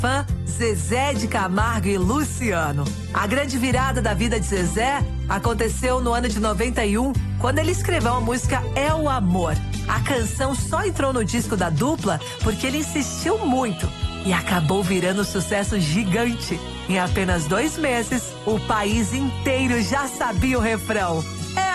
fã, Zezé de Camargo e Luciano. A grande virada da vida de Zezé aconteceu no ano de 91, quando ele escreveu a música É o Amor. A canção só entrou no disco da dupla porque ele insistiu muito e acabou virando um sucesso gigante. Em apenas 2 meses, o país inteiro já sabia o refrão.